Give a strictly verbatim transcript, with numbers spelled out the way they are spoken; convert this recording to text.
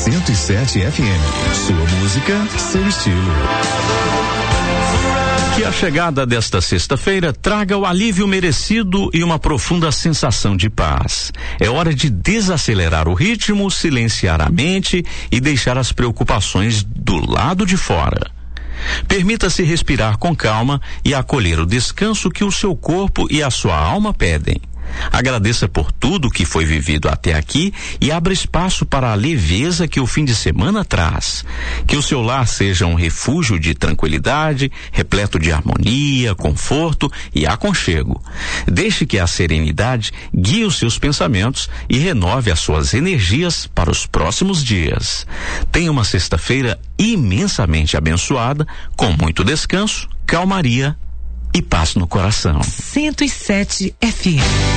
cento e sete F M. Sua música, seu estilo. Que a chegada desta sexta-feira traga o alívio merecido e uma profunda sensação de paz. É hora de desacelerar o ritmo, silenciar a mente e deixar as preocupações do lado de fora. Permita-se respirar com calma e acolher o descanso que o seu corpo e a sua alma pedem. Agradeça por tudo que foi vivido até aqui e abra espaço para a leveza que o fim de semana traz. Que o seu lar seja um refúgio de tranquilidade, repleto de harmonia, conforto e aconchego. Deixe que a serenidade guie os seus pensamentos e renove as suas energias para os próximos dias. Tenha uma sexta-feira imensamente abençoada, com muito descanso, calmaria e paz no coração. cento e sete F M.